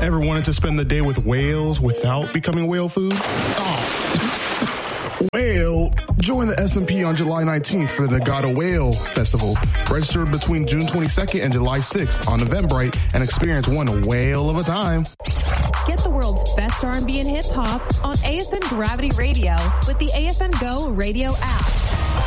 Ever wanted to spend the day with whales without becoming whale food? Well, join the S&P on July 19th for the Nagata Whale Festival. Register between June 22nd and July 6th on Eventbrite and experience one whale of a time. Get the world's best R&B and hip-hop on AFN Gravity Radio with the AFN Go radio app.